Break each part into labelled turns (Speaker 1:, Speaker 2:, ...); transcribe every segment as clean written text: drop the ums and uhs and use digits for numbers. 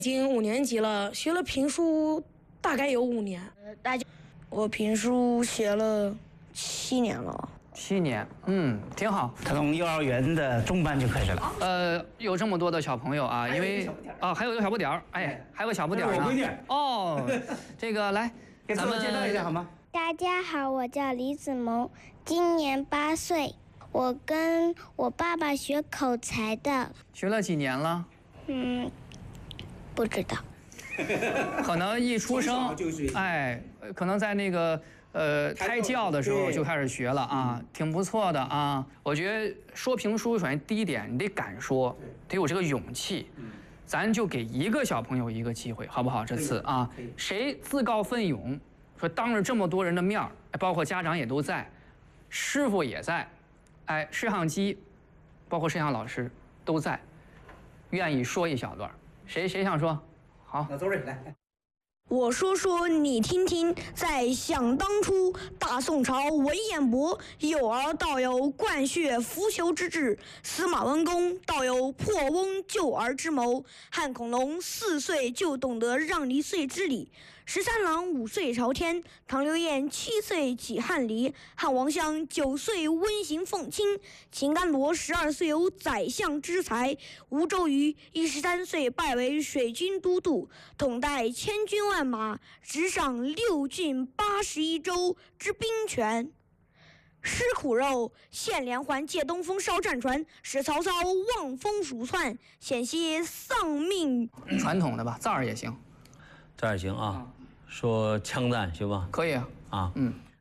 Speaker 1: 已经5年级了，学了评书大概有5年。我评书写了7年了。
Speaker 2: 7年，挺好。
Speaker 3: 他从幼儿园的中班就开始了。
Speaker 2: 有这么多的小朋友啊，因为还有一个小不点儿，哎，还有个小不点儿呢。
Speaker 3: 我闺女。
Speaker 2: 哦，这个来，
Speaker 3: 给自我介绍一下好吗？
Speaker 4: 大家好，我叫李子萌，今年8岁。我跟我爸爸学口才的。
Speaker 2: 学了几年了？
Speaker 4: 不知道。
Speaker 2: 可能一出生，哎，可能在那个胎教的时候就开始学了啊，挺不错的啊。我觉得说评书，首先第一点，你得敢说，得有这个勇气。咱就给一个小朋友一个机会，好不好？这次啊，谁自告奋勇，说当着这么多人的面儿，包括家长也都在，师傅也在，哎，摄像机，包括摄像老师都在，愿意说一小段，谁想说？好，
Speaker 3: 那邹瑞来。
Speaker 1: 我说说你听听，在想当初，大宋朝文彦博幼儿道有灌血扶裘之志，司马温公道有破翁救儿之谋，汉孔融4岁就懂得让梨岁之礼，13郎5岁朝天，唐刘晏7岁起汉礼，汉王相9岁温行奉亲，秦甘罗12岁有宰相之才，吴周瑜13岁拜为水军都督，统带千军万马，执掌6郡81州之兵权。吃苦肉，献连环借东风烧战船，使曹操望风鼠窜，险些丧命。
Speaker 2: 传统的吧，字儿也行，
Speaker 5: 这儿行啊。说枪战行吧？
Speaker 2: 可以
Speaker 5: 啊。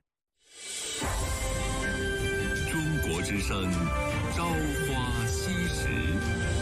Speaker 6: 中国之声，朝花夕拾。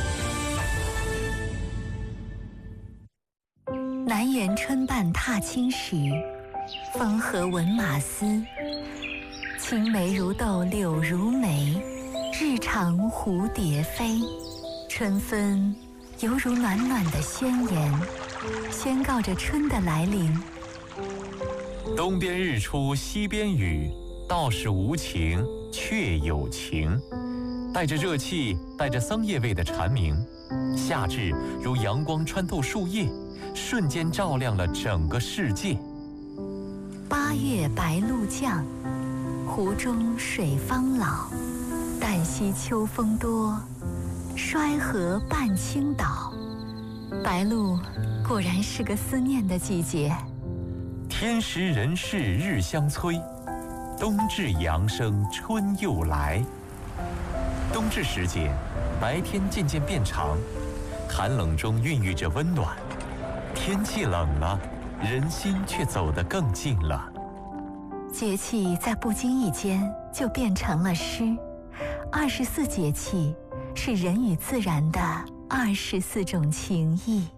Speaker 7: 南园春半踏青时，风和闻马嘶。青梅如豆柳如眉，日长蝴蝶飞。春分犹如暖暖的宣言，宣告着春的来临。
Speaker 6: 东边日出西边雨，道是无晴却有晴。带着热气，带着桑叶味的蝉鸣，夏至如阳光穿透树叶，瞬间照亮了整个世界。
Speaker 7: 8月白露降，湖中水方老。旦夕秋风多，衰河半倾倒。白露果然是个思念的季节。
Speaker 6: 天时人事日相催，冬至阳生春又来。冬至时节，白天渐渐变长，寒冷中孕育着温暖。天气冷了，人心却走得更近了。
Speaker 7: 节气在不经意间就变成了诗。24节气是人与自然的24种情谊。